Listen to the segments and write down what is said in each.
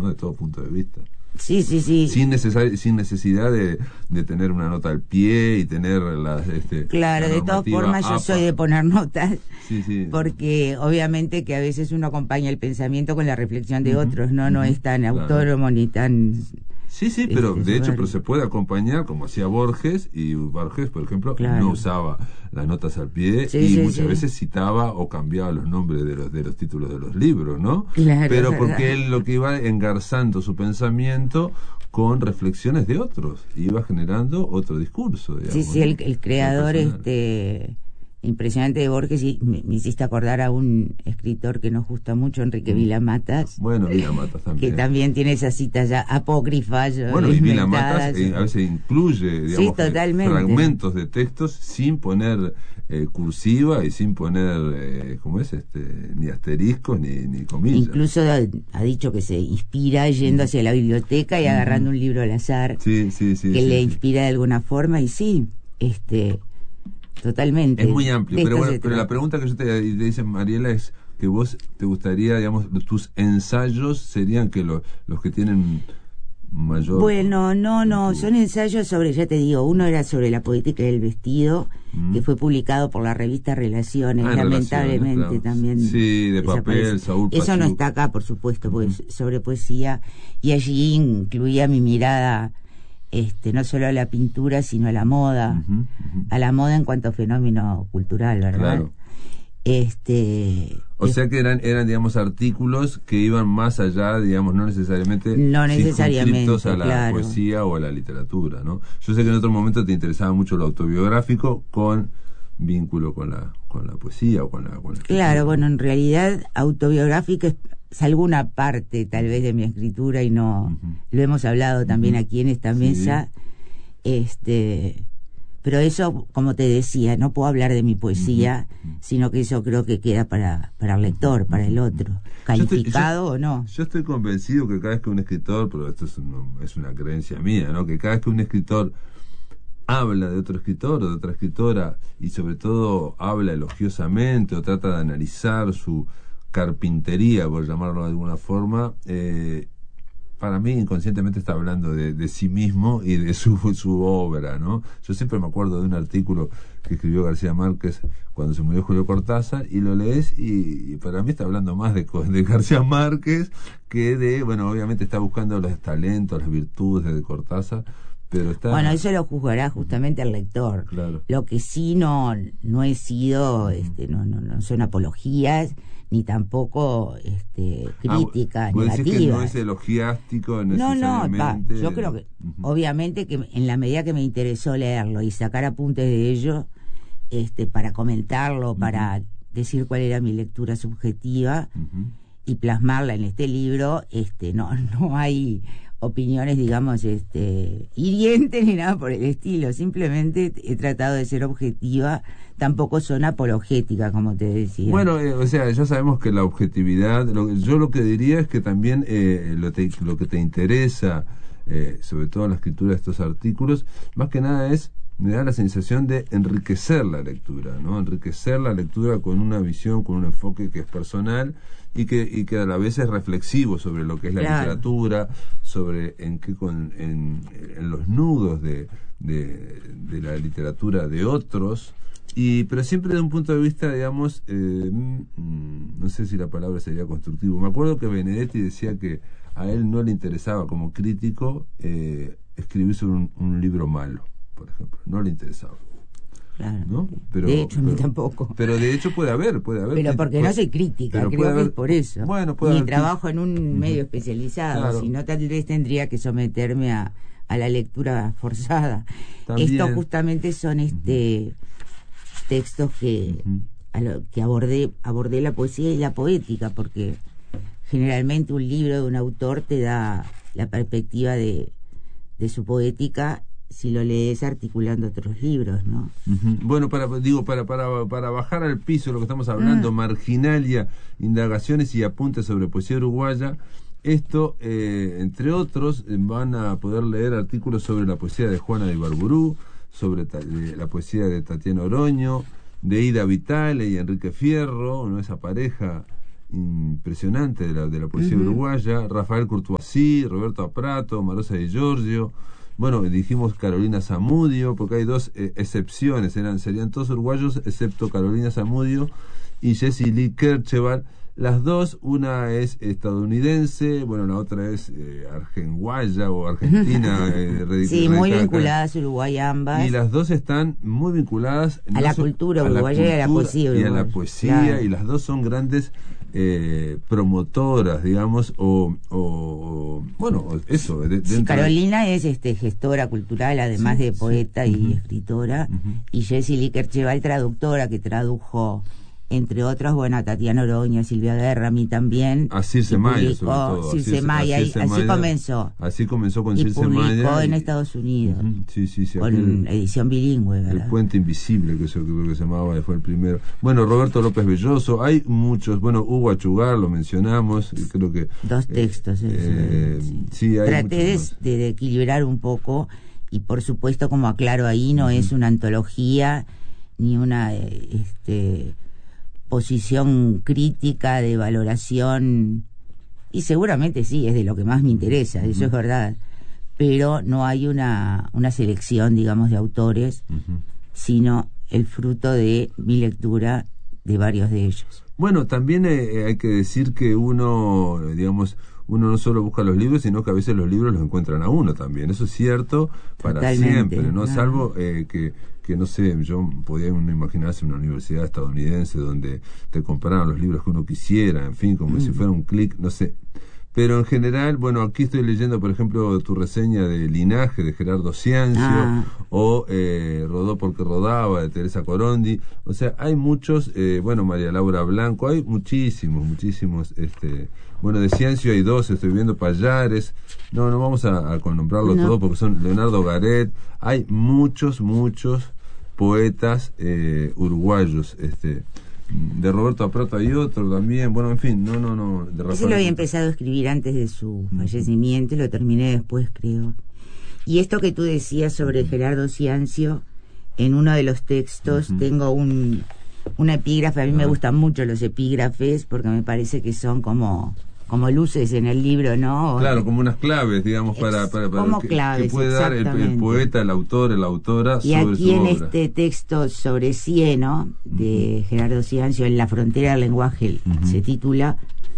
¿no? De todo punto de vista. Sí. Sin necesidad de tener una nota al pie y tener las... Claro, de todas formas yo soy de poner notas, sí. Porque obviamente que a veces uno acompaña el pensamiento con la reflexión de otros, ¿no? No es tan autónomo ni tan... Sí, pero de hecho pero se puede acompañar, como hacía Borges, y Borges, por ejemplo, no usaba las notas al pie y muchas veces citaba o cambiaba los nombres de los títulos de los libros, ¿no? Claro, pero porque él lo que iba engarzando su pensamiento con reflexiones de otros, iba generando otro discurso, digamos. Sí, el creador impresionante de Borges, y me hiciste acordar a un escritor que nos gusta mucho, Enrique Vila-Matas. Bueno, Vila-Matas también. Que también tiene esas citas ya apócrifas. Bueno, y Vila-Matas a veces incluye, digamos, fragmentos de textos sin poner cursiva y sin poner, ni asteriscos ni comillas. Incluso ha dicho que se inspira yendo hacia la biblioteca y agarrando un libro al azar. Sí. Que le inspira de alguna forma, y totalmente. Es muy amplio, pero la pregunta que yo te dice Mariela es que vos te gustaría, digamos, tus ensayos serían que los que tienen mayor... Bueno, no, son ensayos sobre, ya te digo, uno era sobre la poética del vestido, que fue publicado por la revista Relaciones, lamentablemente también. Sí, de papel, Saúl Pachuca. Eso no está acá, por supuesto, pues, sobre poesía, y allí incluía mi mirada... no solo a la pintura, sino a la moda, a la moda en cuanto a fenómeno cultural, ¿verdad? Claro. O sea que eran digamos artículos que iban más allá, digamos, no necesariamente circunscritos a la poesía o a la literatura, ¿no? Yo sé que en otro momento te interesaba mucho lo autobiográfico con vínculo con la poesía o con la Claro, bueno, en realidad autobiográfico es alguna parte tal vez de mi escritura, y no lo hemos hablado también aquí en esta mesa, pero eso, como te decía, no puedo hablar de mi poesía, sino que eso creo que queda para el lector, para el otro, calificado o no. Yo estoy convencido que cada vez que un escritor, pero esto es una creencia mía, ¿no? Que cada vez que un escritor habla de otro escritor o de otra escritora, y sobre todo habla elogiosamente o trata de analizar su carpintería, por llamarlo de alguna forma, para mí inconscientemente está hablando de sí mismo y de su obra, ¿no? Yo siempre me acuerdo de un artículo que escribió García Márquez cuando se murió Julio Cortázar, y lo lees y para mí está hablando más de García Márquez que de, bueno, obviamente está buscando los talentos, las virtudes de Cortázar, pero está... Bueno, eso lo juzgará justamente el lector. Claro. Lo que sí no he sido, no son apologías, ni tampoco crítica negativa. Decir que no es elogiástico necesariamente. Yo creo que, obviamente, que en la medida que me interesó leerlo y sacar apuntes de ello, para comentarlo, para decir cuál era mi lectura subjetiva y plasmarla en este libro, no hay opiniones, digamos, hirientes ni nada por el estilo. Simplemente he tratado de ser objetiva. Tampoco son apologética, como te decía. Bueno, ya sabemos que la objetividad, yo lo que diría es que también lo que te interesa, sobre todo en la escritura de estos artículos, más que nada me da la sensación de enriquecer la lectura, ¿no? Enriquecer la lectura con una visión, con un enfoque que es personal y que a la vez es reflexivo sobre lo que es la literatura, sobre en los nudos de la literatura de otros, pero siempre de un punto de vista, digamos, no sé si la palabra sería constructivo. Me acuerdo que Benedetti decía que a él no le interesaba como crítico escribir sobre un libro malo, por ejemplo, no le interesaba. Claro. ¿No? De hecho, a mí tampoco. Pero de hecho puede haber. Pero porque no soy crítica, creo que es por eso. Bueno, y trabajo en un medio especializado, claro. Si no, tal vez tendría que someterme a la lectura forzada. También. Estos justamente son textos que abordé la poesía y la poética, porque generalmente un libro de un autor te da la perspectiva de su poética si lo lees articulando otros libros, ¿no? Bueno, para bajar al piso lo que estamos hablando, Marginalia, indagaciones y apuntes sobre poesía uruguaya. Esto, entre otros, van a poder leer artículos sobre la poesía de Juana de Ibarburú, sobre la poesía de Tatiana Oroño, de Ida Vitale y Enrique Fierro, ¿no? Esa pareja impresionante de la poesía uruguaya, Rafael Courtoisí, Roberto Aprato, Marosa Di Giorgio, bueno, dijimos Carolina Zamudio, porque hay dos excepciones, serían todos uruguayos excepto Carolina Zamudio y Jessie Lee Kercheval. Las dos, una es estadounidense, bueno, la otra es argenguaya o argentina. Sí, muy vinculadas a Uruguay ambas. Y las dos están muy vinculadas a la cultura uruguaya y a la poesía uruguaya. Y a la poesía, claro. Y las dos son grandes promotoras, digamos, bueno, eso. Sí, Carolina es gestora cultural, además de poeta y escritora, y Jessie Lee Kercheval, traductora, que tradujo, entre otros, bueno, a Tatiana Oroña, Silvia Guerra, a mí también. A Circe Maya, sobre todo. Circe Maya, así comenzó. Así comenzó con y Circe Maya. Y publicó en Estados Unidos. Sí, con edición bilingüe, ¿verdad? El Puente Invisible, que yo creo que se llamaba, fue el primero. Bueno, Roberto López Belloso, hay muchos. Bueno, Hugo Achugar, lo mencionamos, y creo que... Dos textos. Sí, hay traté de equilibrar un poco, y por supuesto, como aclaro ahí, no es una antología, ni una... posición crítica de valoración, y seguramente sí, es de lo que más me interesa, eso es verdad, pero no hay una selección, digamos, de autores, sino el fruto de mi lectura de varios de ellos. Bueno, también hay que decir que uno no solo busca los libros, sino que a veces los libros los encuentran a uno también. Eso es cierto para Totalmente, siempre, ¿no? Salvo que no sé, yo podía uno imaginarse una universidad estadounidense donde te compraran los libros que uno quisiera, en fin, como si fuera un clic, no sé. Pero en general, bueno, aquí estoy leyendo, por ejemplo, tu reseña de Linaje, de Gerardo Ciancio, o Rodó porque rodaba, de Teresa Corondi. O sea, hay muchos, bueno, María Laura Blanco, hay muchísimos, bueno, de Ciancio hay dos, estoy viendo Payares, no vamos a nombrarlo todo porque son Leonardo Garet, hay muchos poetas uruguayos, de Roberto Aprato hay otro también, bueno, en fin, de Rafael. Eso lo había empezado a escribir antes de su fallecimiento y lo terminé después, creo. Y esto que tú decías sobre Gerardo Ciancio, en uno de los textos tengo una epígrafe. A mí me gustan mucho los epígrafes porque me parece que son como luces en el libro, ¿no? Claro, como unas claves, digamos, para claves, que puede dar el poeta, el autor, la autora y sobre aquí su en obra. este texto sobre Cieno, de Gerardo Ciancio, En la frontera del lenguaje, se titula,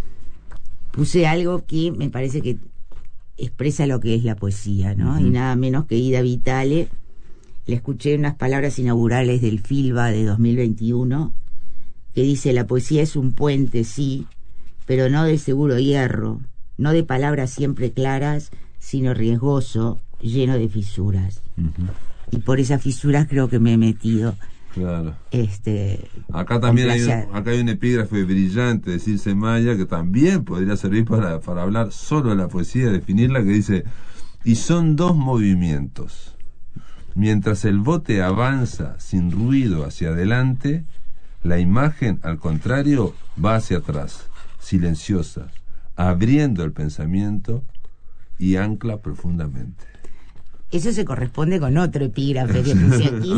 puse algo que me parece que expresa lo que es la poesía, ¿no? Y nada menos que Ida Vitale. Le escuché unas palabras inaugurales del FILBA de 2021, que dice: la poesía es un puente, sí, pero no de seguro hierro, no de palabras siempre claras, sino riesgoso, lleno de fisuras. Y por esas fisuras creo que me he metido. Claro. Acá también hay un epígrafe brillante de Circe Maya que también podría servir para hablar solo de la poesía, definirla, que dice: y son dos movimientos. Mientras el bote avanza sin ruido hacia adelante, la imagen, al contrario, va hacia atrás, silenciosa, abriendo el pensamiento y ancla profundamente. Eso se corresponde con otro epígrafe que puse aquí,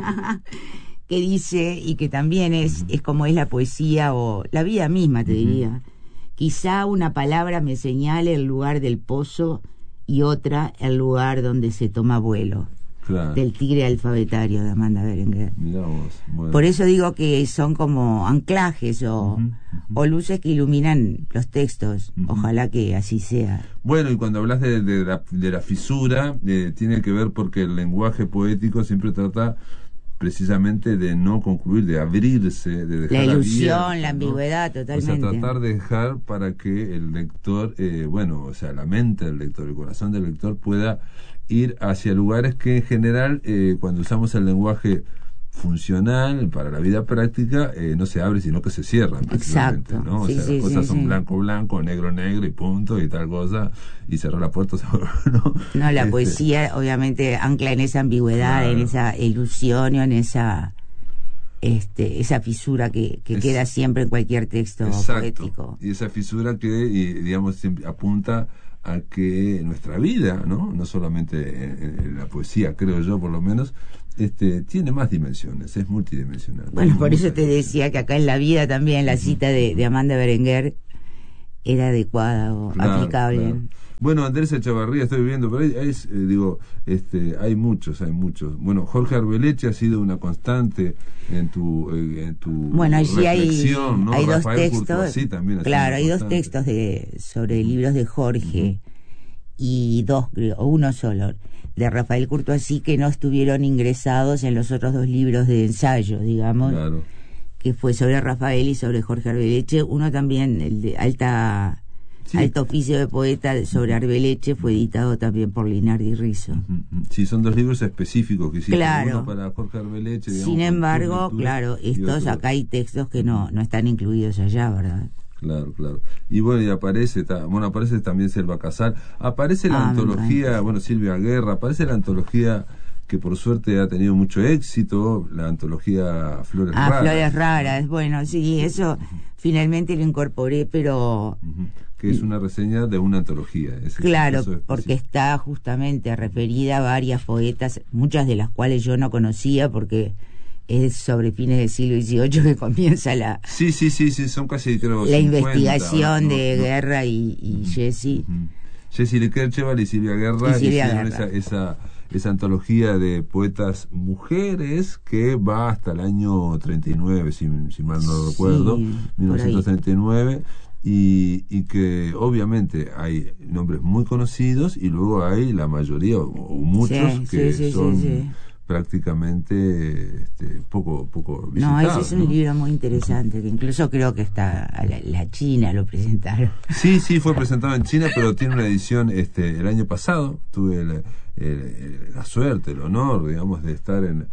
que dice, y que también es como es la poesía o la vida misma, te diría. Quizá una palabra me señale el lugar del pozo y otra el lugar donde se toma vuelo. Claro. Del Tigre Alfabetario, de Amanda Berenguer. Mirá vos, bueno. Por eso digo que son como anclajes o luces que iluminan los textos. Ojalá que así sea. Bueno, y cuando hablas de la fisura, tiene que ver porque el lenguaje poético siempre trata precisamente de no concluir, de abrirse, de dejar la ilusión, abierto, la ambigüedad, ¿no? Totalmente. O sea, tratar de dejar para que el lector, la mente del lector, el corazón del lector pueda ir hacia lugares que en general, cuando usamos el lenguaje funcional para la vida práctica, no se abre sino que se cierran precisamente. Exacto. ¿No? O sea, las cosas son blanco, negro y punto y tal cosa, y cerró la puerta, ¿no? No, la poesía obviamente ancla en esa ambigüedad, claro, en esa ilusión, en esa fisura que queda siempre en cualquier texto poético. Y esa fisura que, digamos, apunta a que nuestra vida, no solamente en la poesía, creo yo por lo menos, tiene más dimensiones, es multidimensional. Bueno, por eso te decía que acá en la vida también la cita de Amanda Berenguer era adecuada o aplicable. Claro. Bueno, Andrés Echavarría estoy viendo, pero hay muchos. Bueno, Jorge Arbeleche ha sido una constante en tu bueno, allí reflexión, ¿no? hay dos Rafael textos, Courtoisí también claro, hay dos textos sobre libros de Jorge, y uno solo, de Rafael Courtoisí, que no estuvieron ingresados en los otros dos libros de ensayo, digamos, claro, que fue sobre Rafael y sobre Jorge Arbeleche. Uno también, el de Alto Oficio de Poeta, sobre Arbeleche, fue editado también por Linardi Rizzo. Sí, son dos libros específicos que hiciste, claro, uno para Jorge Arbeleche, digamos. Sin embargo, claro, estos acá hay textos que no están incluidos allá, ¿verdad? Claro. Y bueno, y aparece también Selva Casal, aparece la antología, Silvia Guerra, aparece la antología que por suerte ha tenido mucho éxito, la antología Flores Raras. Flores Raras, bueno, sí, eso finalmente lo incorporé, pero... que es una reseña de una antología. Claro, porque está justamente referida a varias poetas, muchas de las cuales yo no conocía, porque es sobre fines del siglo XVIII que comienza la... Sí, son casi, creo, la 50, investigación de Guerra y Jessie. Jessie Lekercheval y Silvia Guerra hicieron esa antología de poetas mujeres que va hasta el año 39, si mal no recuerdo, 1939, y que obviamente hay nombres muy conocidos y luego hay la mayoría o muchos que son prácticamente poco visitados. No, ese es un libro muy interesante, que incluso creo que está la China lo presentaron. Sí, fue presentado en China, pero tiene una edición el año pasado. Tuve la suerte, el honor, digamos, de estar en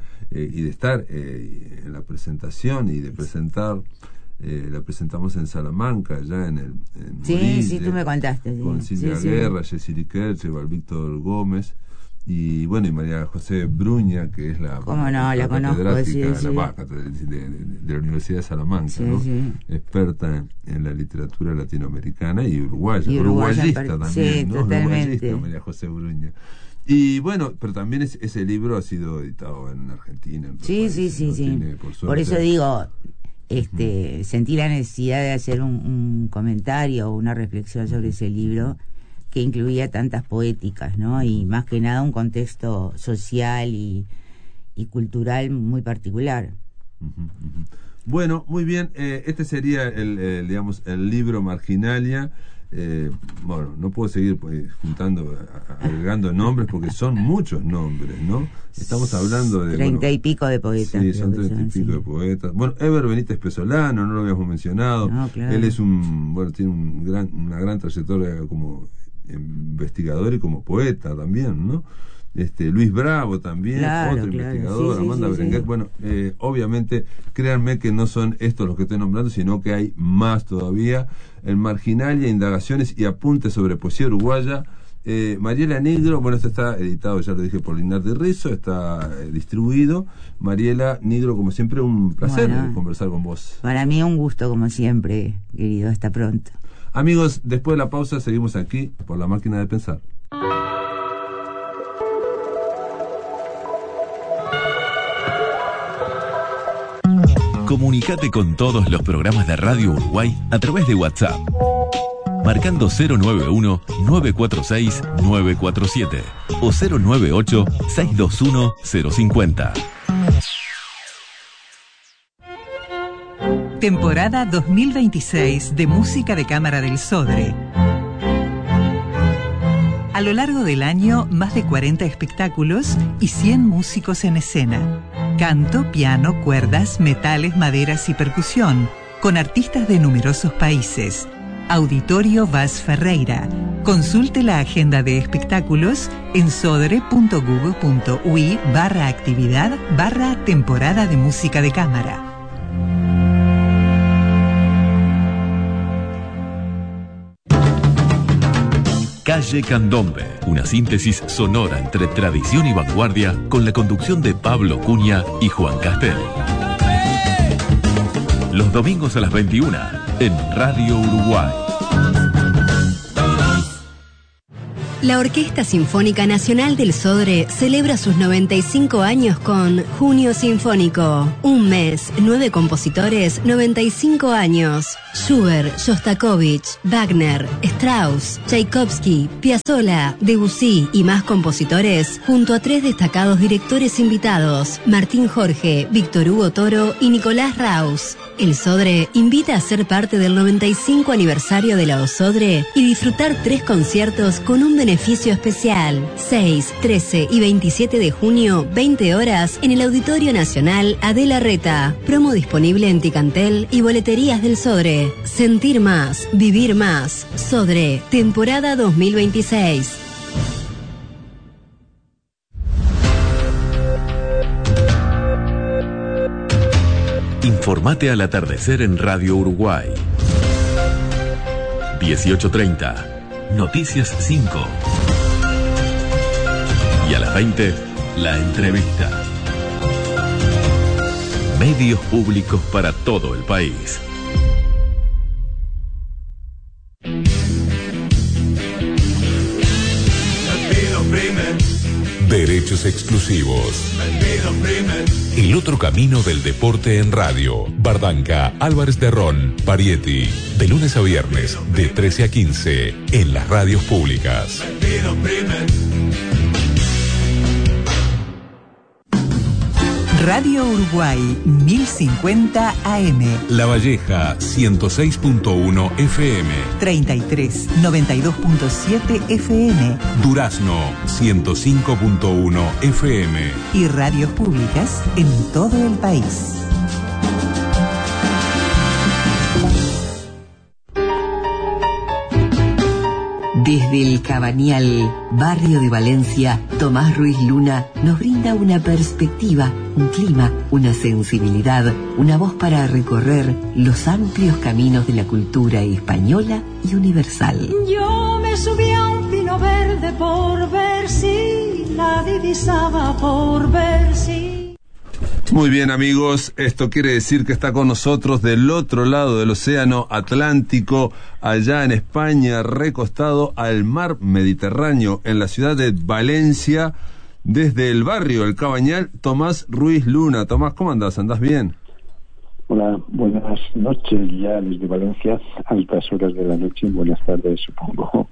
la presentación y de presentar. La presentamos en Salamanca, ya en Morille, sí, tú me contaste. Con Silvia Guerra, Jessie Lekercheval, Víctor Gómez y María José Bruña, que es la catedrática de la Universidad de Salamanca, experta en la literatura latinoamericana y uruguayista también, ¿no? Uruguayista, María José Bruña. Y bueno, pero también ese libro ha sido editado en Argentina. Sí. Por eso digo, sentí la necesidad de hacer un comentario o una reflexión sobre ese libro, que incluía tantas poéticas, ¿no? Y más que nada un contexto social y cultural muy particular. Bueno, muy bien. Este sería el libro Marginalia. No puedo seguir agregando nombres porque son muchos nombres, ¿no? Estamos hablando de 30 y pico de poetas. Sí, son 30 y pico de poetas. Bueno, Eber Benítez Pesolano, no lo habíamos mencionado. No, claro. Él es tiene una gran trayectoria como investigador y como poeta también, ¿no? Luis Bravo también, otro investigador, Amanda Berenguer. Bueno, obviamente, créanme que no son estos los que estoy nombrando, sino que hay más todavía. En Marginalia, Indagaciones y Apuntes sobre Poesía Uruguaya. Mariela Nigro, esto está editado, ya lo dije, por Linardi Rizzo, está distribuido. Mariela Nigro, como siempre, un placer conversar con vos. Para mí un gusto, como siempre, querido. Hasta pronto. Amigos, después de la pausa seguimos aquí por La Máquina de Pensar. Comunicate con todos los programas de Radio Uruguay a través de WhatsApp, marcando 091-946-947 o 098-621-050. Temporada 2026 de Música de Cámara del Sodre. A lo largo del año, más de 40 espectáculos y 100 músicos en escena. Canto, piano, cuerdas, metales, maderas y percusión, con artistas de numerosos países. Auditorio Vaz Ferreira. Consulte la agenda de espectáculos en sodre.google.ui/actividad/temporada de música de cámara. Calle Candombe, una síntesis sonora entre tradición y vanguardia con la conducción de Pablo Cunha y Juan Castel. Los domingos a las 21 en Radio Uruguay. La Orquesta Sinfónica Nacional del Sodre celebra sus 95 años con Junio Sinfónico. Un mes, 9 compositores, 95 años. Schubert, Shostakovich, Wagner, Strauss, Tchaikovsky, Piazzolla, Debussy y más compositores, junto a 3 destacados directores invitados, Martín Jorge, Víctor Hugo Toro y Nicolás Raus. El Sodre invita a ser parte del 95 aniversario de la OSODRE y disfrutar 3 conciertos con un beneficio especial. 6, 13 y 27 de junio, 20 horas, en el Auditorio Nacional Adela Reta. Promo disponible en Ticantel y boleterías del Sodre. Sentir más, vivir más. Sodre, temporada 2026. Informate al atardecer en Radio Uruguay. 18:30, Noticias 5. Y a las 20, la entrevista. Medios públicos para todo el país. Derechos exclusivos. El otro camino del deporte en radio. Bardanca, Álvarez de Ron, Parietti. De lunes a viernes, de 13 a 15, en las radios públicas. Radio Uruguay 1050 AM. La Valleja 106.1 FM. 33 92.7 FM. Durazno 105.1 FM. Y radios públicas en todo el país. Desde el Cabañal, barrio de Valencia, Tomás Ruiz Luna nos brinda una perspectiva, un clima, una sensibilidad, una voz para recorrer los amplios caminos de la cultura española y universal. Yo me subí a un pino verde por ver si la divisaba, por ver si... Muy bien, amigos, esto quiere decir que está con nosotros del otro lado del océano Atlántico, allá en España, recostado al mar Mediterráneo, en la ciudad de Valencia, desde el barrio El Cabañal, Tomás Ruiz Luna. Tomás, ¿cómo andás? ¿Andás bien? Hola, buenas noches ya desde Valencia, altas horas de la noche, buenas tardes, supongo.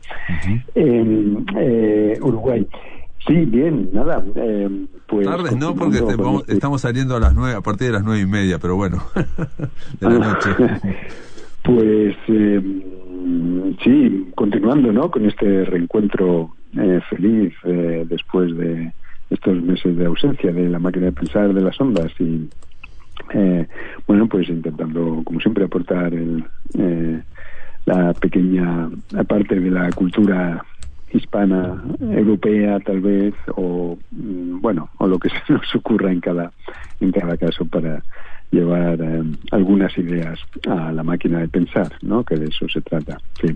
Uruguay. Sí, bien, nada. Pues tardes no, porque estamos saliendo a las 9, a partir de las 9:30, pero bueno, de la noche. Pues sí, continuando, ¿no? Con este reencuentro feliz después de estos meses de ausencia de la máquina de pensar de las ondas y bueno, pues intentando, como siempre, aportar la pequeña parte de la cultura hispana, europea tal vez, o bueno, o lo que se nos ocurra en cada caso para llevar algunas ideas a la máquina de pensar, ¿no? Que de eso se trata. Sí.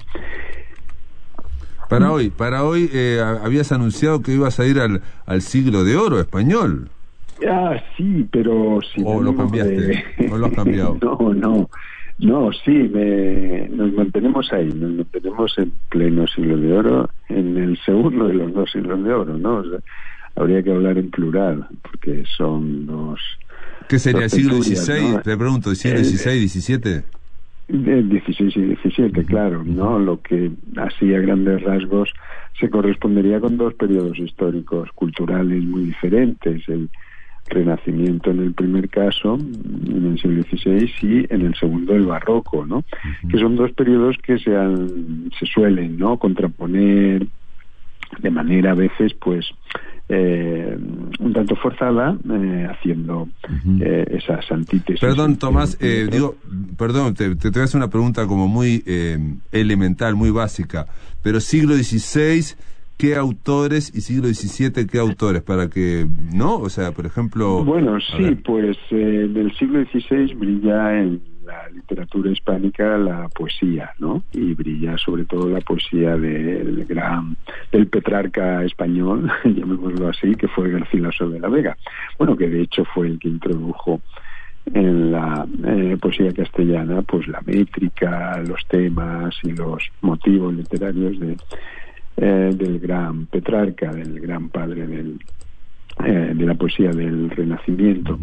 Para hoy habías anunciado que ibas a ir al siglo de oro español. Ah, sí, pero si ¿O lo cambiaste? ¿O lo has cambiado? No, sí, nos mantenemos ahí, nos mantenemos en pleno siglo de oro, en el segundo de los 2 siglos de oro, ¿no? O sea, habría que hablar en plural, porque son dos... ¿Qué sería el siglo XVI? ¿No? Te pregunto, ¿siglo XVI, XVII? 16 y 17, claro, ¿no? Lo que así a grandes rasgos se correspondería con 2 periodos históricos culturales muy diferentes, el Renacimiento en el primer caso, en el siglo XVI, y en el segundo el Barroco, ¿no? Que son 2 periodos que se suelen, ¿no?, contraponer de manera a veces, pues, un tanto forzada, haciendo esas antítesis. Perdón, Tomás, te voy a hacer una pregunta como muy elemental, muy básica, pero siglo XVI, ¿qué autores? Y siglo XVII, ¿qué autores? Para que, ¿no? O sea, por ejemplo... Bueno, sí, pues en el siglo XVI brilla en la literatura hispánica la poesía, ¿no? Y brilla sobre todo la poesía del Petrarca español, llamémoslo así, que fue Garcilaso de la Vega. Bueno, que de hecho fue el que introdujo en la poesía castellana pues la métrica, los temas y los motivos literarios del gran Petrarca, del gran padre de la poesía del Renacimiento.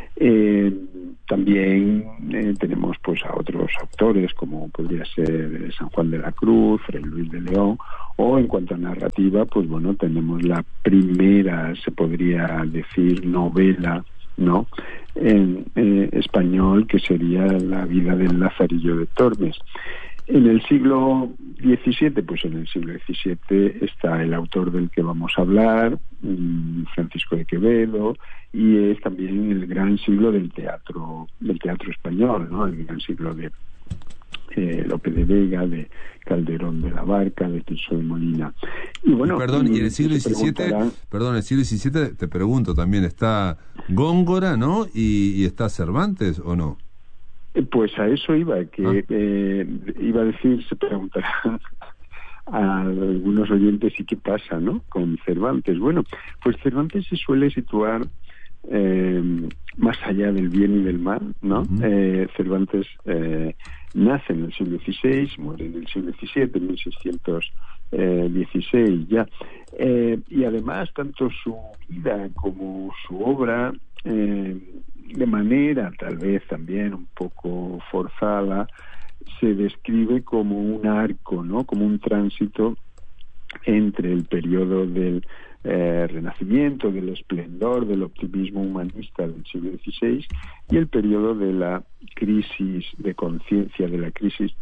También tenemos pues a otros autores, como podría ser San Juan de la Cruz, Fray Luis de León, o en cuanto a narrativa, pues bueno, tenemos la primera, se podría decir, novela, ¿no?, en español, que sería La vida del Lazarillo de Tormes. En el siglo XVII, pues en el siglo XVII está el autor del que vamos a hablar, Francisco de Quevedo, y es también el gran siglo del teatro español, ¿no?, el gran siglo de Lope de Vega, de Calderón de la Barca, de Tirso de Molina. Y bueno, y en el siglo XVII, te pregunto también, ¿está Góngora, no? ¿Y está Cervantes o no? Pues a eso iba, que iba a decir, se preguntarán a algunos oyentes, ¿y qué pasa, no?, con Cervantes? Bueno, pues Cervantes se suele situar más allá del bien y del mal, ¿no? Cervantes nace en el siglo XVI, muere en el siglo XVII, en 1616 ya, y además tanto su vida como su obra, de manera tal vez también un poco forzada, se describe como un arco, ¿no?, como un tránsito entre el periodo del Renacimiento, del esplendor, del optimismo humanista del siglo XVI, y el periodo de la crisis de conciencia, de la crisis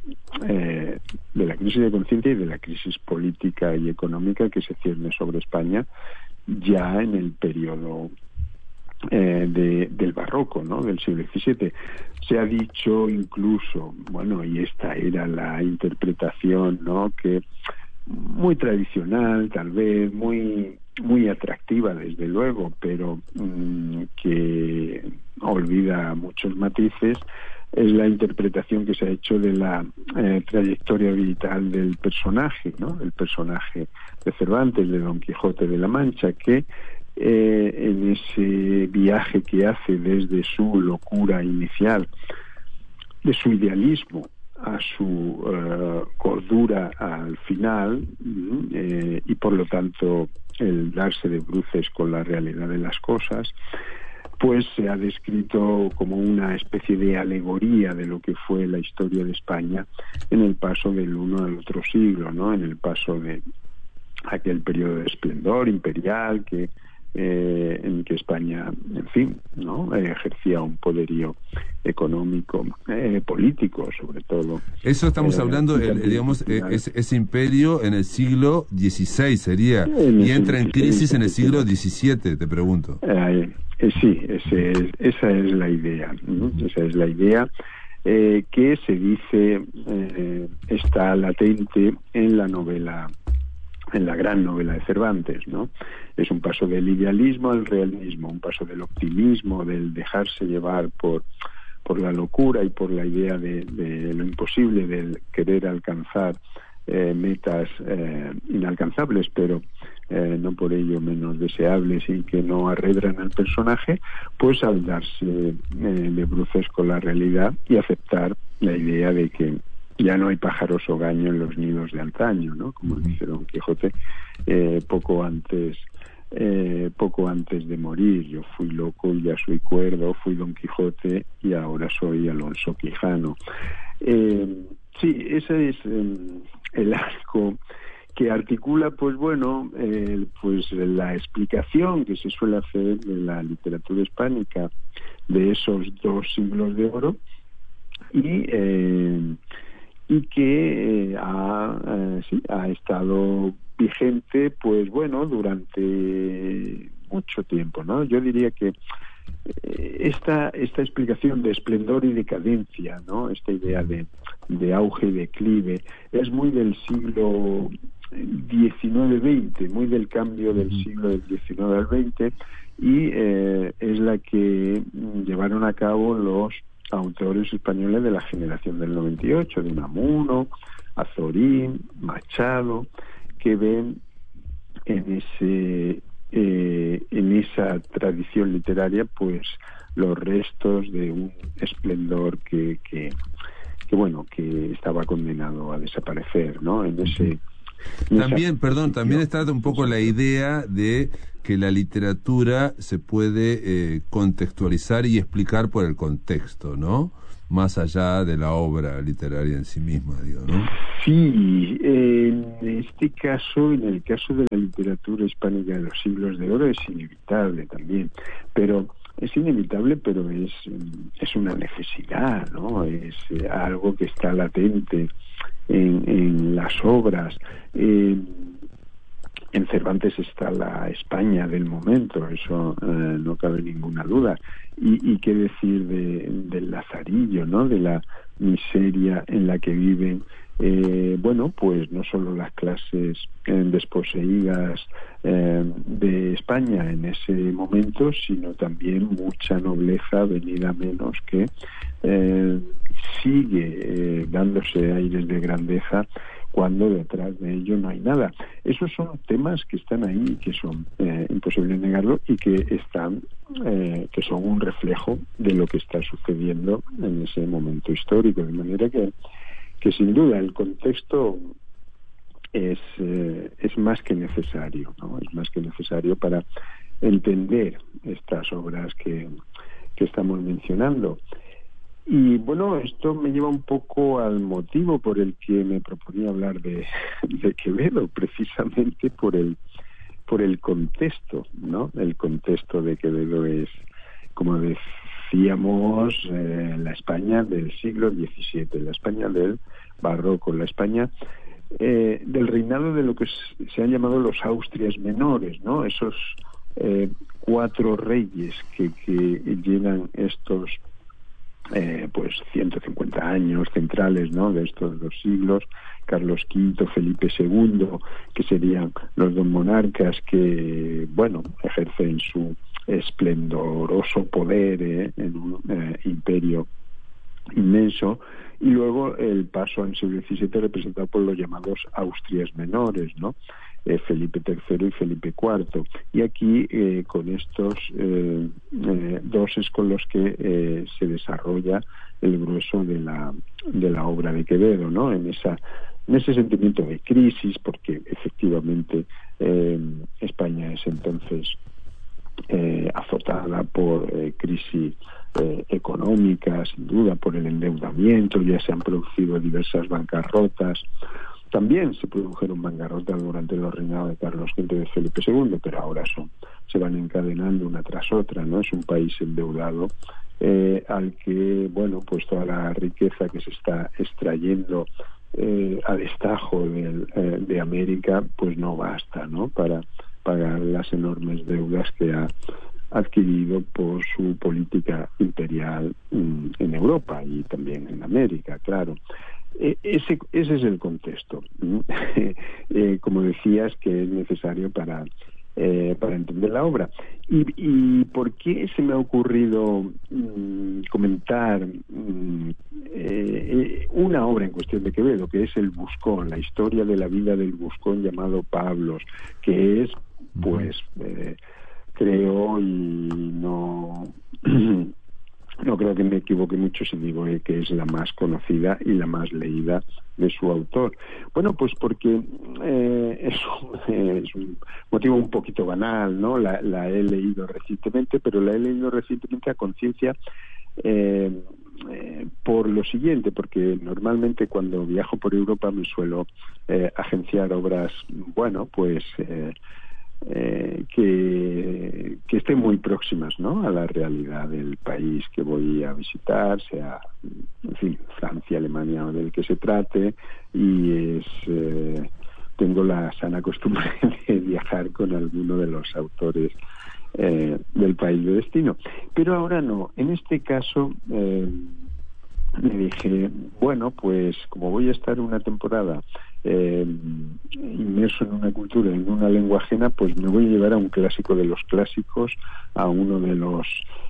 de conciencia y de la crisis política y económica que se cierne sobre España ya en el periodo del barroco, ¿no?, del siglo XVII. Se ha dicho incluso, bueno, y esta era la interpretación, ¿no?, que muy tradicional, tal vez muy atractiva desde luego, pero que olvida muchos matices, es la interpretación que se ha hecho de la trayectoria vital del personaje, ¿no?, el personaje de Cervantes, de Don Quijote de la Mancha, que en ese viaje que hace desde su locura inicial, de su idealismo a su cordura al final, y por lo tanto el darse de bruces con la realidad de las cosas, pues se ha descrito como una especie de alegoría de lo que fue la historia de España en el paso del uno al otro siglo, ¿no?, en el paso de aquel periodo de esplendor imperial en que España, en fin, ¿no?, ejercía un poderío económico, político, sobre todo. Eso estamos hablando, digamos, ese imperio en el siglo XVI sería, y entra en crisis en el siglo XVII, te pregunto. Sí, esa es la idea, ¿no? Esa es la idea que se dice está latente en la novela, en la gran novela de Cervantes, ¿no? Es un paso del idealismo al realismo, un paso del optimismo, del dejarse llevar por la locura y por la idea de lo imposible, del querer alcanzar metas inalcanzables, pero no por ello menos deseables y que no arredran al personaje, pues al darse de bruces con la realidad y aceptar la idea de que ya no hay pájaros hogaño en los nidos de antaño, ¿no?, como dice Don Quijote poco antes de morir. Yo fui loco y ya soy cuerdo, fui Don Quijote y ahora soy Alonso Quijano. Sí, ese es el arco que articula, pues bueno, pues la explicación que se suele hacer de la literatura hispánica de esos dos siglos de oro, y que ha estado vigente, pues bueno, durante mucho tiempo, ¿no? Yo diría que esta explicación de esplendor y decadencia, ¿no?, esta idea de auge y declive, es muy del siglo XIX-XX, muy del cambio del siglo del XIX al XX, y es la que llevaron a cabo los autores españoles de la generación del 98, de Unamuno, Azorín, Machado, que ven en esa tradición literaria pues los restos de un esplendor que estaba condenado a desaparecer, ¿no?, en También está un poco la idea de que la literatura se puede contextualizar y explicar por el contexto, ¿no? Más allá de la obra literaria en sí misma, digo, ¿no? Sí, en este caso, en el caso de la literatura hispánica de los siglos de oro, es inevitable también, pero es una necesidad, ¿no? Es algo que está latente en las obras. En Cervantes está la España del momento, eso no cabe ninguna duda. Y qué decir del Lazarillo, ¿no? De la miseria en la que viven, pues no solo las clases desposeídas de España en ese momento, sino también mucha nobleza venida menos que sigue dándose aires de grandeza cuando detrás de ello no hay nada. Esos son temas que están ahí, que son imposible negarlo, y que que son un reflejo de lo que está sucediendo en ese momento histórico, de manera que sin duda el contexto es más que necesario, ¿no? Es más que necesario para entender estas obras que estamos mencionando. Y bueno, esto me lleva un poco al motivo por el que me proponía hablar de Quevedo, precisamente por el contexto, ¿no? El contexto de Quevedo es, como decíamos, la España del siglo XVII, la España del barroco, la España del reinado de lo que se han llamado los Austrias menores, ¿no? Esos 4 reyes que llenan estos 150 años centrales, ¿no? De estos 2 siglos, Carlos V, Felipe II, que serían los 2 monarcas que, ejercen su esplendoroso poder en un imperio inmenso, y luego el paso al siglo XVII representado por los llamados Austrias menores, ¿no? Felipe III y Felipe IV. Y aquí con estos 2 es con los que se desarrolla el grueso de la obra de Quevedo, ¿no? En ese sentimiento de crisis, porque efectivamente España es entonces azotada por crisis económica, sin duda, por el endeudamiento. Ya se han producido diversas bancarrotas. También se produjeron bancarrotas durante los reinados de Carlos V y de Felipe II, pero ahora se van encadenando una tras otra, ¿no? Es un país endeudado al que, pues toda la riqueza que se está extrayendo a destajo de América, pues no basta, ¿no? Para pagar las enormes deudas que ha adquirido por su política imperial en Europa y también en América, claro. Ese es el contexto, como decías, que es necesario para entender la obra. ¿Y por qué se me ha ocurrido comentar una obra en cuestión de Quevedo, que es El Buscón, la historia de la vida del buscón llamado Pablos, que es, creo, y no creo que me equivoque mucho si digo que es la más conocida y la más leída de su autor? Bueno, pues porque es un motivo un poquito banal, ¿no? La he leído recientemente, pero la he leído recientemente a conciencia por lo siguiente, porque normalmente cuando viajo por Europa me suelo agenciar obras, que estén muy próximas, ¿no? A la realidad del país que voy a visitar, sea, en fin, Francia, Alemania o del que se trate, y tengo la sana costumbre de viajar con alguno de los autores del país de destino. Pero ahora no. En este caso me dije, pues como voy a estar una temporada inmerso en una cultura, en una lengua ajena, pues me voy a llevar a un clásico de los clásicos, a uno de los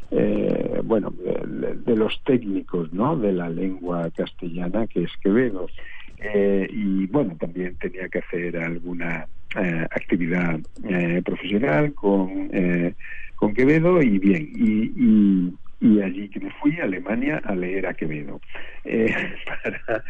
de los técnicos, ¿no? De la lengua castellana, que es Quevedo. Y también tenía que hacer alguna actividad profesional con Quevedo, y bien, y allí que me fui a Alemania a leer a Quevedo para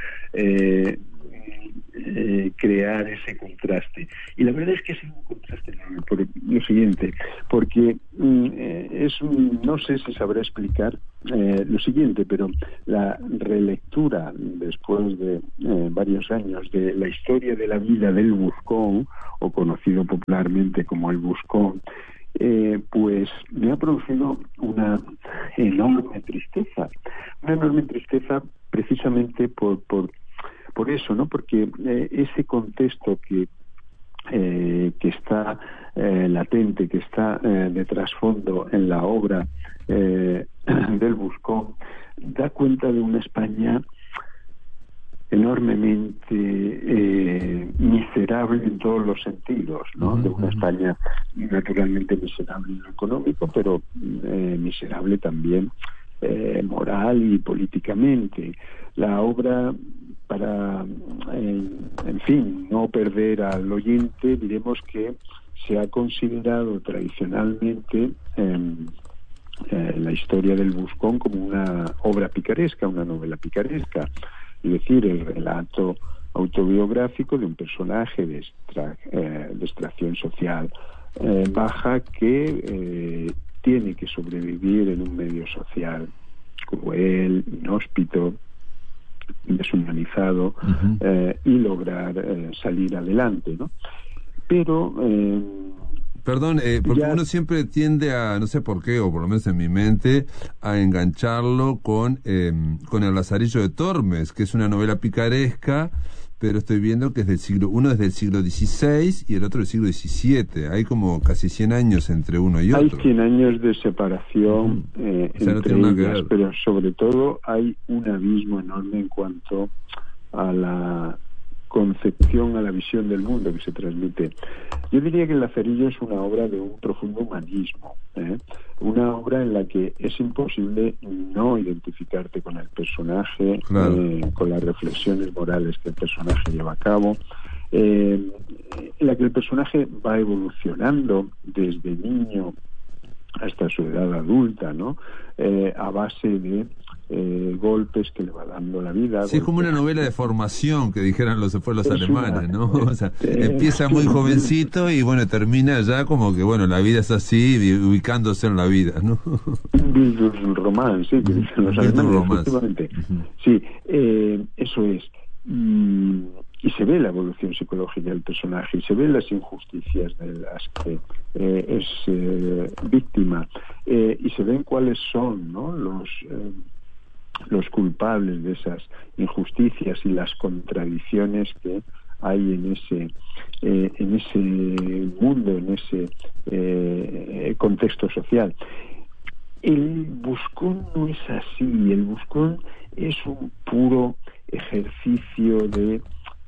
crear ese contraste. Y la verdad es que es un contraste enorme por lo siguiente, porque no sé si sabré explicar lo siguiente, pero la relectura después de varios años de la historia de la vida del Buscón, o conocido popularmente como el Buscón, pues me ha producido una enorme tristeza precisamente por eso, ¿no? Porque ese contexto que está latente, que está de trasfondo en la obra del Buscón, da cuenta de una España enormemente miserable en todos los sentidos, ¿no? De una España naturalmente miserable en lo económico, pero miserable también moral y políticamente. La obra, para en fin, no perder al oyente, diremos que se ha considerado tradicionalmente la historia del Buscón como una obra picaresca, una novela picaresca, es decir, el relato autobiográfico de un personaje de extracción social baja que tiene que sobrevivir en un medio social cruel, inhóspito, deshumanizado, y lograr salir adelante, ¿no? Pero perdón, porque uno siempre tiende a, no sé por qué, o por lo menos en mi mente, a engancharlo con El Lazarillo de Tormes, que es una novela picaresca, pero estoy viendo que uno es del siglo XVI y el otro del siglo XVII. Hay como casi 100 años entre uno y otro. Hay 100 años de separación entre ellas, pero sobre todo hay un abismo enorme en cuanto a la concepción, a la visión del mundo que se transmite. Yo diría que El Lazarillo es una obra de un profundo humanismo, una obra en la que es imposible no identificarte con el personaje, claro, con las reflexiones morales que el personaje lleva a cabo, en la que el personaje va evolucionando desde niño hasta su edad adulta, ¿no? A base de golpes que le va dando la vida. Sí, es como una novela de formación, que dijeran los alemanes, ¿no? O sea, empieza muy jovencito y bueno, termina ya como que bueno, la vida es así, ubicándose en la vida, ¿no? Un Bildungsroman, sí, que dicen los alemanes, efectivamente. Sí, eso es. Y se ve la evolución psicológica del personaje, y se ven las injusticias de las que es víctima, y se ven cuáles son, ¿no?, los culpables de esas injusticias y las contradicciones que hay en ese mundo, en ese contexto social. El Buscón no es así. El Buscón es un puro ejercicio de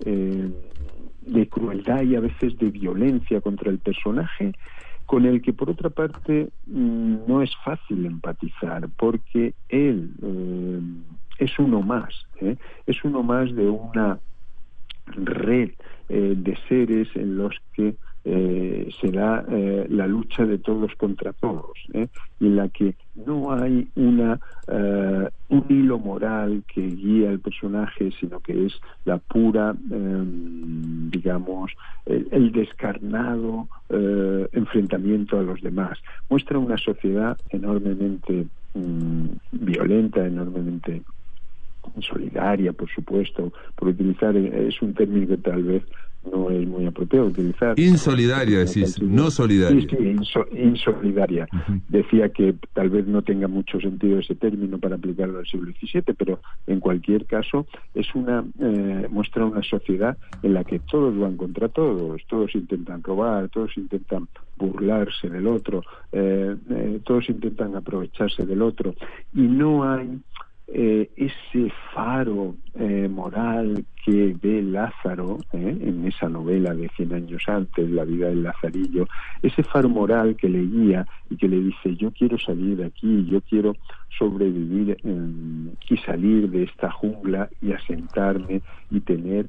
crueldad y a veces de violencia contra el personaje, con el que por otra parte no es fácil empatizar, porque él es uno más de una red de seres en los que se da la lucha de todos contra todos, y en la que no hay un hilo moral que guía al personaje, sino que es la pura, digamos, el descarnado enfrentamiento a los demás. Muestra una sociedad enormemente violenta, enormemente solidaria, por supuesto, por utilizar, es un término que tal vez no es muy apropiado utilizar. Insolidaria, decís, no solidaria. Sí, insolidaria. Decía que tal vez no tenga mucho sentido ese término para aplicarlo al siglo XVII, pero en cualquier caso es muestra una sociedad en la que todos van contra todos intentan robar, todos intentan burlarse del otro, todos intentan aprovecharse del otro, y no hay ese faro moral que ve Lázaro en esa novela de 100 años antes, La vida del Lazarillo, ese faro moral que le guía y que le dice: yo quiero salir de aquí, yo quiero sobrevivir y salir de esta jungla y asentarme y tener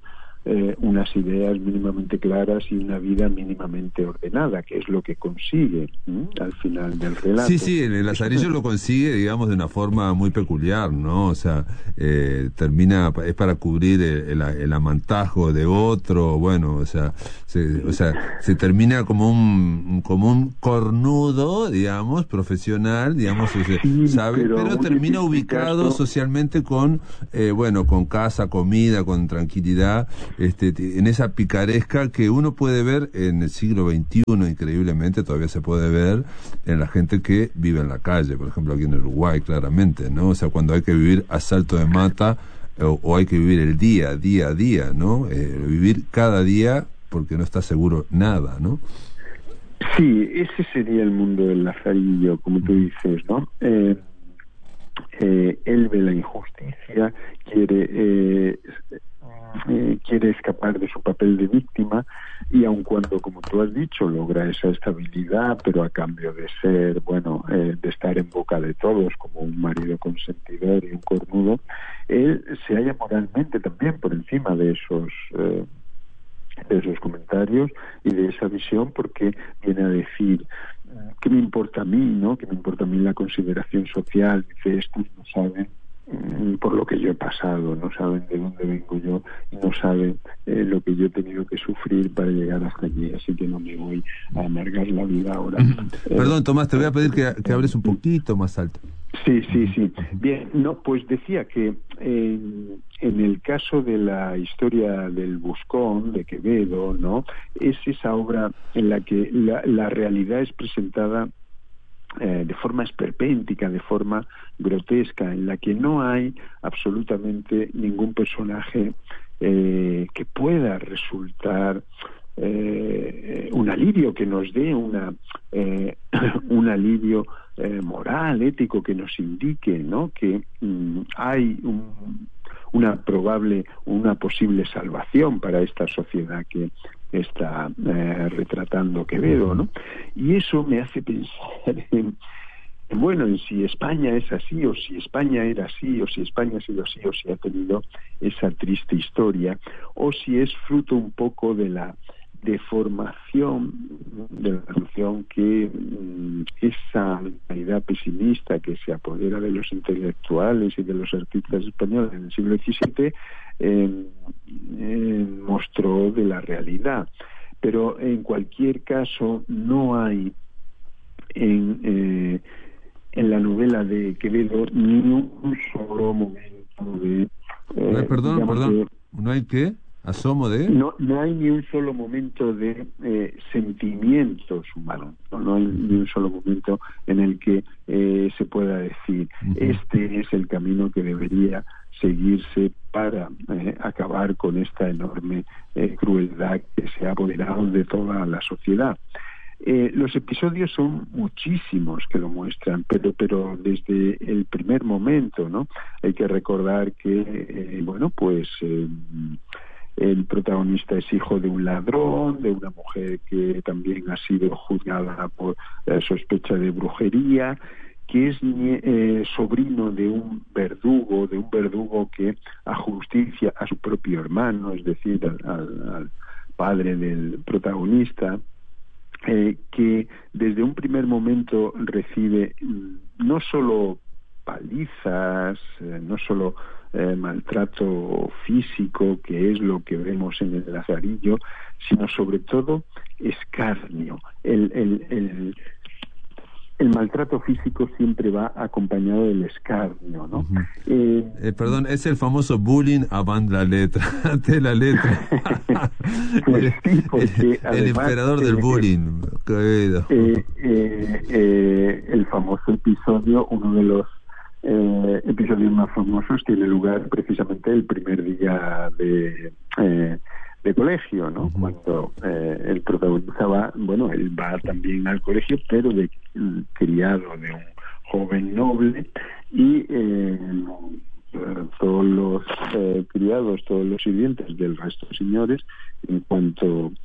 unas ideas mínimamente claras y una vida mínimamente ordenada, que es lo que consigue al final del relato. Sí, el Lazarillo lo consigue, digamos, de una forma muy peculiar, ¿no? O sea, es para cubrir el amantajo de otro, bueno, o sea, se termina como un cornudo, digamos, profesional, digamos, ¿sabe? Pero termina ubicado socialmente con casa, comida, con tranquilidad, en esa picaresca que uno puede ver en el siglo XXI, increíblemente todavía se puede ver en la gente que vive en la calle, por ejemplo aquí en Uruguay, claramente, ¿no? O sea, cuando hay que vivir a salto de mata o hay que vivir el día a día, ¿no? Vivir cada día porque no está seguro nada, ¿no? Sí, ese sería el mundo del Lazarillo, como tú dices, ¿no? Él ve la injusticia, quiere escapar de su papel de víctima, y aun cuando, como tú has dicho, logra esa estabilidad, pero a cambio de ser, de estar en boca de todos como un marido consentidor y un cornudo, él se halla moralmente también por encima de esos comentarios y de esa visión, porque viene a decir: ¿qué me importa a mí, no? ¿Qué me importa a mí la consideración social? Dice, estos no saben por lo que yo he pasado, no saben de dónde vengo yo y no saben lo que yo he tenido que sufrir para llegar hasta aquí, así que no me voy a amargar la vida ahora. Perdón, Tomás, te voy a pedir que hables un poquito más alto. Sí. Bien, pues decía que en el caso de la historia del Buscón de Quevedo, ¿no? Es esa obra en la que la realidad es presentada de forma esperpéntica, de forma grotesca, en la que no hay absolutamente ningún personaje que pueda resultar un alivio, que nos dé un alivio moral, ético, que nos indique, ¿no? Que hay una posible salvación para esta sociedad que está retratando Quevedo, ¿no? Y eso me hace pensar en si España es así, o si España era así, o si España ha sido así, o si ha tenido esa triste historia, o si es fruto un poco de la deformación que esa mentalidad pesimista que se apodera de los intelectuales y de los artistas españoles en el siglo XVII mostró de la realidad. Pero en cualquier caso no hay en la novela de Quevedo ni un solo momento de perdón, ¿no hay qué? ¿Asomo de? No hay ni un solo momento de sentimientos humanos, no hay ni un solo momento en el que se pueda decir este es el camino que debería seguirse para acabar con esta enorme crueldad que se ha apoderado de toda la sociedad. Los episodios son muchísimos que lo muestran, pero desde el primer momento, ¿no? Hay que recordar que el protagonista es hijo de un ladrón, de una mujer que también ha sido juzgada por sospecha de brujería, que es sobrino de un verdugo que ajusticia a su propio hermano, es decir, al padre del protagonista, que desde un primer momento recibe no solo palizas, no solo maltrato físico, que es lo que vemos en el Lazarillo, sino sobre todo escarnio. El maltrato físico siempre va acompañado del escarnio, ¿no? Perdón, es el famoso bullying avant la letra, ante la letra. Pues sí, porque el emperador del bullying. El famoso episodio, uno de los episodios más famosos, tiene lugar precisamente el primer día de colegio, ¿no? Cuando el protagonista él va también al colegio, pero de criado de un joven noble, y todos los criados, todos los sirvientes del resto de señores, en cuanto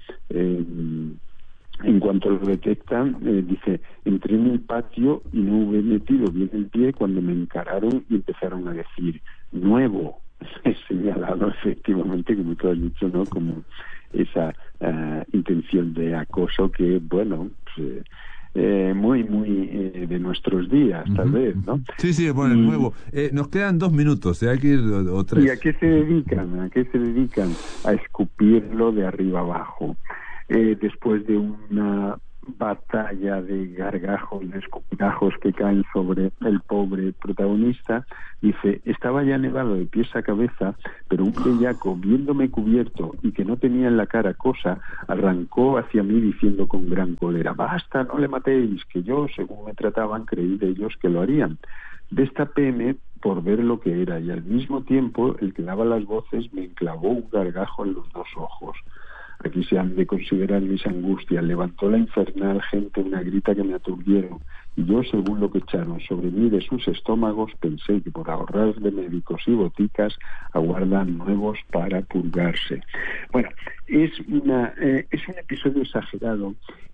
lo detectan, dice: entré en el patio y no hube metido bien el pie cuando me encararon y empezaron a decir nuevo, señalado efectivamente, como tú has dicho, ¿no? Como esa intención de acoso que, bueno, pues, muy de nuestros días, tal vez, ¿no? Sí, bueno, el nuevo. Nos quedan 2 minutos, hay que ir o 3. ¿Y a qué se dedican? ¿A qué se dedican? A escupirlo de arriba abajo. Después de una batalla de gargajos, de escupitazos que caen sobre el pobre protagonista, dice: estaba ya nevado de pies a cabeza, pero un bellaco, viéndome cubierto y que no tenía en la cara cosa, arrancó hacia mí diciendo con gran cólera: basta, no le matéis, que yo, según me trataban, creí de ellos que lo harían. Destapéme por ver lo que era, y al mismo tiempo el que daba las voces me enclavó un gargajo en los 2 ojos. Aquí se han de considerar mis angustias. Levantó la infernal gente una grita que me aturdieron, y yo, según lo que echaron sobre mí de sus estómagos, pensé que por ahorrar de médicos y boticas aguardan nuevos para purgarse. Bueno, es un episodio exagerado,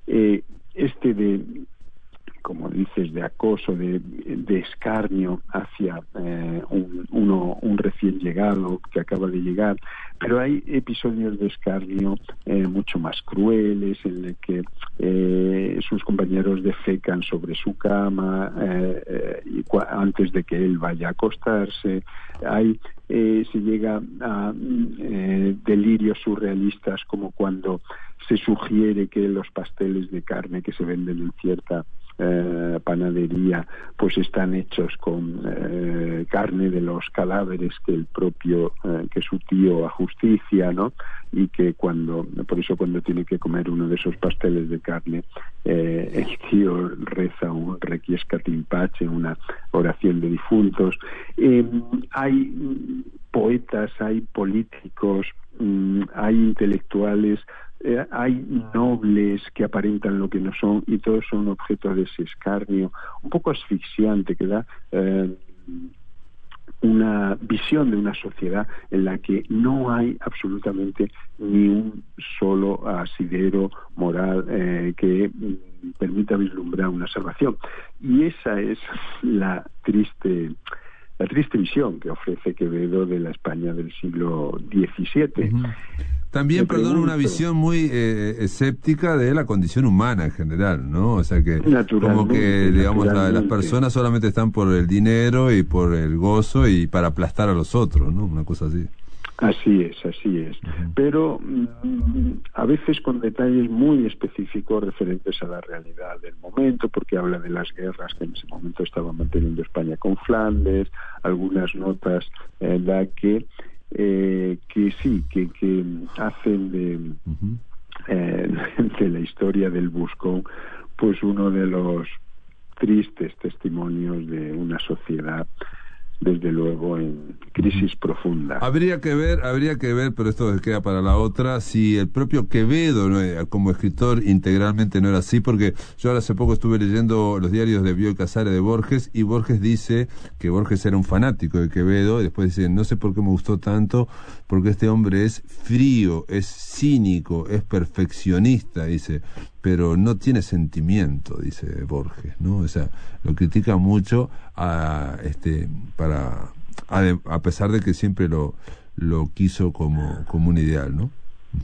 como dices, de acoso, de escarnio hacia un recién llegado que acaba de llegar, pero hay episodios de escarnio mucho más crueles, en el que sus compañeros defecan sobre su cama antes de que él vaya a acostarse. Se llega a delirios surrealistas, como cuando se sugiere que los pasteles de carne que se venden en cierta panadería pues están hechos con carne de los cadáveres que su tío ajusticia, ¿no? Y que por eso cuando tiene que comer uno de esos pasteles de carne, el tío reza un requiescat in pace, una oración de difuntos. Hay poetas, hay políticos, hay intelectuales, hay nobles que aparentan lo que no son, y todos son objeto de ese escarnio un poco asfixiante que da una visión de una sociedad en la que no hay absolutamente ni un solo asidero moral que permita vislumbrar una salvación. Y esa es la triste visión que ofrece Quevedo de la España del siglo XVII. También, una visión muy escéptica de la condición humana en general, ¿no? O sea que como que, digamos, las personas solamente están por el dinero y por el gozo y para aplastar a los otros, ¿no? Una cosa así. Así es. Pero a veces con detalles muy específicos referentes a la realidad del momento, porque habla de las guerras que en ese momento estaba manteniendo España con Flandes, algunas notas da que hacen de la historia del Buscón pues uno de los tristes testimonios de una sociedad, desde luego, en crisis profunda. Habría que ver, pero esto queda para la otra, si el propio Quevedo, ¿no?, como escritor integralmente no era así, porque yo ahora hace poco estuve leyendo los diarios de Bioy Casares de Borges, y Borges dice que Borges era un fanático de Quevedo, y después dice: no sé por qué me gustó tanto, porque este hombre es frío, es cínico, es perfeccionista, dice, pero no tiene sentimiento, dice Borges, ¿no? O sea, lo critica mucho a pesar de que siempre lo quiso como un ideal, ¿no?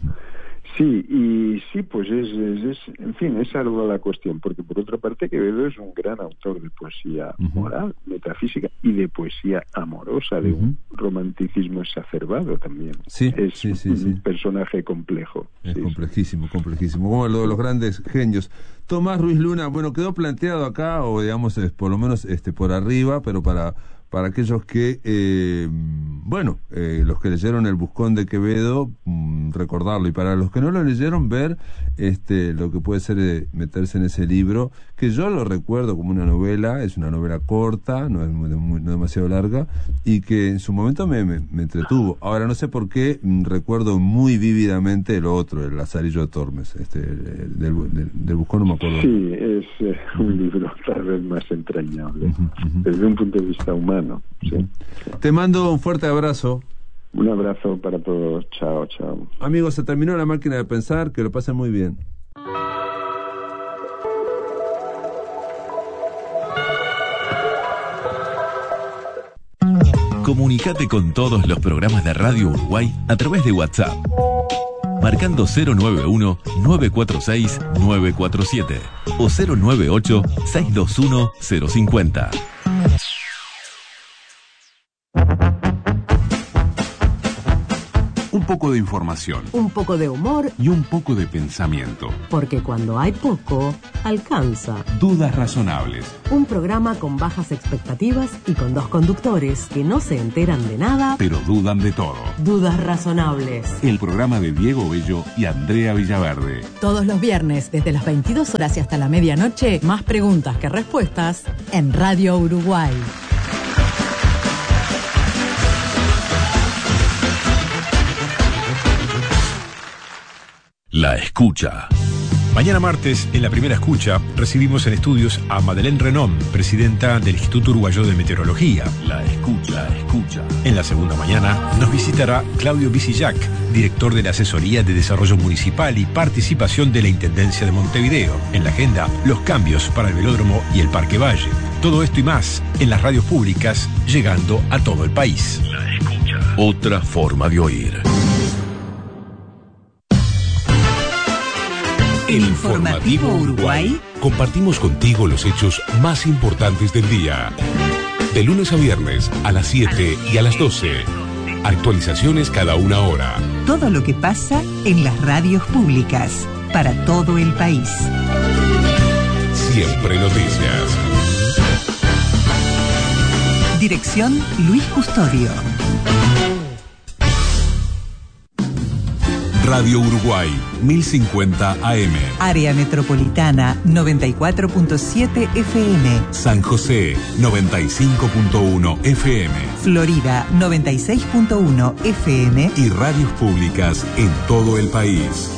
Sí, pues en fin, es algo la cuestión, porque por otra parte Quevedo es un gran autor de poesía moral, metafísica y de poesía amorosa, de un romanticismo exacerbado también. Sí. Un personaje complejo. Es complejísimo, como lo de los grandes genios. Tomás Ruiz Luna, bueno, quedó planteado acá, o digamos, por lo menos por arriba, pero para aquellos que, los que leyeron El Buscón de Quevedo, recordarlo, y para los que no lo leyeron, ver lo que puede ser meterse en ese libro, que yo lo recuerdo como una novela, es una novela corta, no es no demasiado larga, y que en su momento me entretuvo. Ahora no sé por qué recuerdo muy vívidamente el otro, el Lazarillo de Tormes, del Buscón, no me acuerdo. Sí, es un libro tal vez más entrañable, desde un punto de vista humano. Sí. Te mando un fuerte abrazo. Un abrazo para todos. Chao. Amigos, se terminó La Máquina de Pensar. Que lo pasen muy bien. Comunicate con todos los programas de Radio Uruguay a través de WhatsApp. Marcando 091-946-947 o 098-621-050. Un poco de información. Un poco de humor. Y un poco de pensamiento. Porque cuando hay poco, alcanza. Dudas razonables. Un programa con bajas expectativas y con dos conductores que no se enteran de nada, pero dudan de todo. Dudas razonables. El programa de Diego Bello y Andrea Villaverde. Todos los viernes, desde las 22 horas y hasta la medianoche, más preguntas que respuestas en Radio Uruguay. La escucha. Mañana martes, en la primera escucha, recibimos en estudios a Madeleine Renom, presidenta del Instituto Uruguayo de Meteorología. La escucha. En la segunda mañana, nos visitará Claudio Bisillac, director de la Asesoría de Desarrollo Municipal y Participación de la Intendencia de Montevideo. En la agenda, los cambios para el velódromo y el Parque Valle. Todo esto y más en las radios públicas, llegando a todo el país. La escucha. Otra forma de oír. El Informativo Uruguay. Compartimos contigo los hechos más importantes del día. De lunes a viernes a las 7 y a las 12. Actualizaciones cada una hora. Todo lo que pasa en las radios públicas para todo el país. Siempre noticias. Dirección Luis Custodio. Radio Uruguay, 1050 AM. Área Metropolitana, 94.7 FM. San José, 95.1 FM. Florida, 96.1 FM. Y radios públicas en todo el país.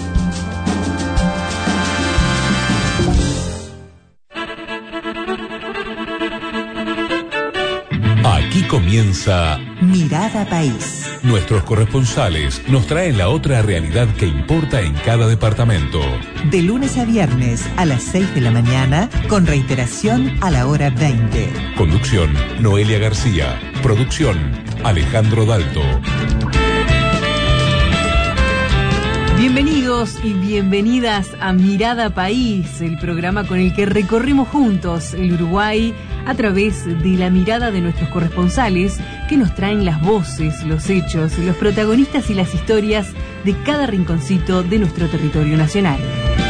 Aquí comienza Mirada País. Nuestros corresponsales nos traen la otra realidad que importa en cada departamento. De lunes a viernes a las 6 de la mañana, con reiteración a la hora 20. Conducción, Noelia García. Producción, Alejandro Dalto. Bienvenidos y bienvenidas a Mirada País, el programa con el que recorremos juntos el Uruguay a través de la mirada de nuestros corresponsales que nos traen las voces, los hechos, los protagonistas y las historias de cada rinconcito de nuestro territorio nacional.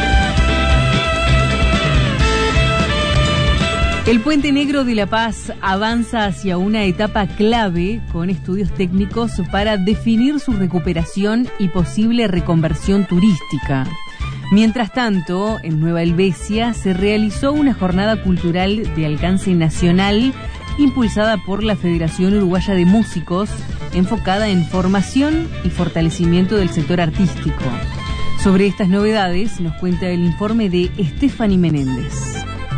El Puente Negro de La Paz avanza hacia una etapa clave con estudios técnicos para definir su recuperación y posible reconversión turística. Mientras tanto, en Nueva Helvecia se realizó una jornada cultural de alcance nacional impulsada por la Federación Uruguaya de Músicos, enfocada en formación y fortalecimiento del sector artístico. Sobre estas novedades nos cuenta el informe de Stephanie Menéndez.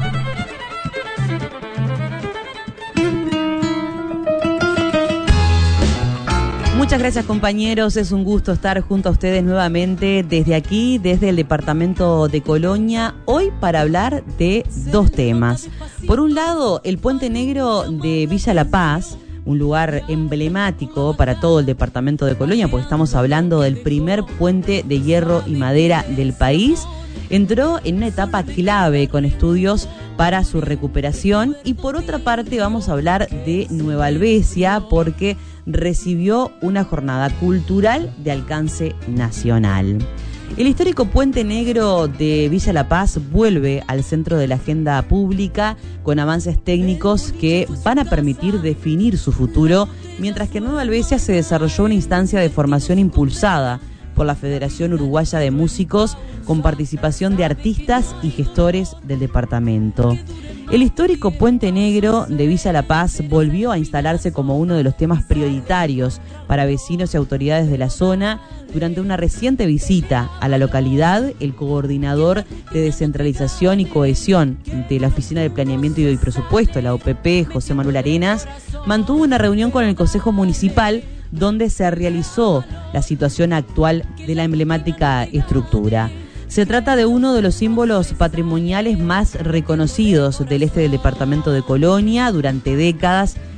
Muchas gracias, compañeros, es un gusto estar junto a ustedes nuevamente desde aquí, desde el departamento de Colonia, hoy para hablar de dos temas. Por un lado, el Puente Negro de Villa La Paz, un lugar emblemático para todo el departamento de Colonia, porque estamos hablando del primer puente de hierro y madera del país, entró en una etapa clave con estudios para su recuperación. Y por otra parte vamos a hablar de Nueva Helvecia porque recibió una jornada cultural de alcance nacional. El histórico Puente Negro de Villa La Paz vuelve al centro de la agenda pública con avances técnicos que van a permitir definir su futuro, mientras que en Nueva Helvecia se desarrolló una instancia de formación impulsada por la Federación Uruguaya de Músicos con participación de artistas y gestores del departamento. El histórico Puente Negro de Villa La Paz volvió a instalarse como uno de los temas prioritarios para vecinos y autoridades de la zona. Durante una reciente visita a la localidad, el coordinador de descentralización y cohesión de la Oficina de Planeamiento y Presupuesto, la OPP, José Manuel Arenas, mantuvo una reunión con el Consejo Municipal donde se realizó la situación actual de la emblemática estructura. Se trata de uno de los símbolos patrimoniales más reconocidos del este del departamento de Colonia. Durante décadas,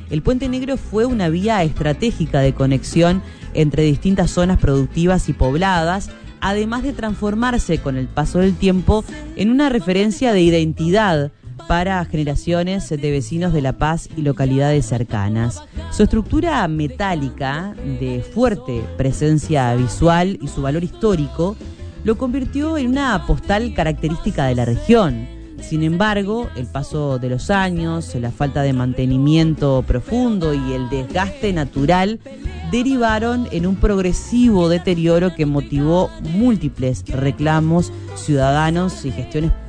el Puente Negro fue una vía estratégica de conexión entre distintas zonas productivas y pobladas, además de transformarse con el paso del tiempo en una referencia de identidad para generaciones de vecinos de La Paz y localidades cercanas. Su estructura metálica, de fuerte presencia visual y su valor histórico, lo convirtió en una postal característica de la región. Sin embargo, el paso de los años, la falta de mantenimiento profundo y el desgaste natural derivaron en un progresivo deterioro que motivó múltiples reclamos ciudadanos y gestiones